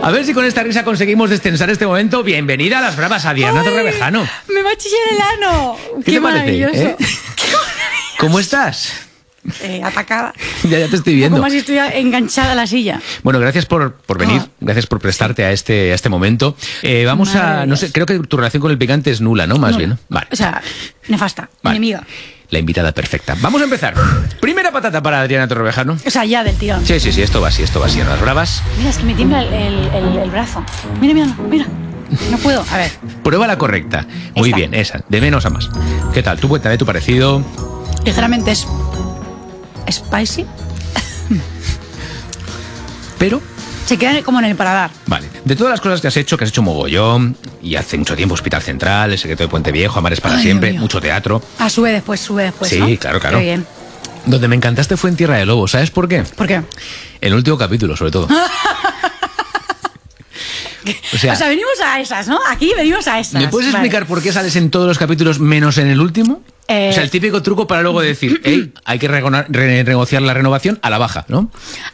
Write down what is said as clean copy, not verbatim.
A ver si con esta risa conseguimos destensar este momento. Bienvenida a Las Bravas, Diana Torrevejano. Me va a chillar el ano. ¿Qué te parece, maravilloso. Qué maravilloso. ¿Cómo estás? Atacada. Ya te estoy viendo. Como si estuviera enganchada a la silla. Bueno, gracias por venir, gracias por prestarte a este momento. Vamos a, no sé, creo que tu relación con el picante es nula, ¿no? Más bien, ¿no? Vale. O sea, nefasta, Vale. enemiga. La invitada perfecta. Vamos a empezar. Primera patata para Adriana Torrevejano. O sea, ya del tirón. Sí, esto va así, en Las Bravas. Mira, es que me tiembla el brazo. Mira. No puedo. A ver. Prueba la correcta. Muy Esta. bien, esa. De menos a más. ¿Qué tal? Tú cuéntame tu parecido. Ligeramente es spicy. Pero, Se queda como en el paladar. vale. De todas las cosas que has hecho mogollón, y hace mucho tiempo Hospital Central, El secreto de Puente Viejo, Amares para Ay, siempre, Dios mío. mucho teatro. Ah, sube después, Sí, ¿no? claro. Qué bien. Donde me encantaste fue en Tierra de Lobos. ¿Sabes por qué? ¿Por qué? El último capítulo, sobre todo. O sea, venimos a esas, ¿no? Aquí venimos a esas. ¿me puedes Vale. explicar por qué sales en todos los capítulos menos en el último? O sea, el típico truco para luego decir, hey, hay que renegociar la renovación a la baja, ¿no?